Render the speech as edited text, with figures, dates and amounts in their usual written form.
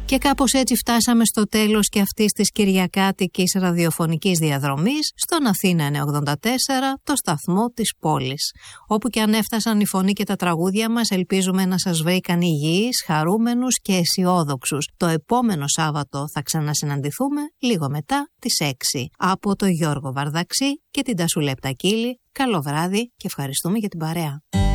Και κάπως έτσι φτάσαμε στο τέλος και αυτής της κυριακάτικης ραδιοφωνικής διαδρομής στον Αθήνα 984, το σταθμό της πόλης. Όπου και αν έφτασαν η φωνή και τα τραγούδια μας, ελπίζουμε να σας βρήκαν υγιείς, χαρούμενους και αισιόδοξους. Το επόμενο Σάββατο θα ξανασυναντηθούμε λίγο μετά τις 6. Από το Γιώργο Βαρδαξή και την Τασούλα Επτακίλη, καλό βράδυ και ευχαριστούμε για την παρέα.